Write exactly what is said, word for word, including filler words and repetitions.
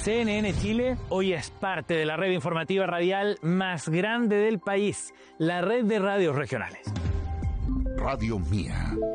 C N N Chile hoy es parte de la red informativa radial más grande del país, la red de radios regionales. Radio Mía.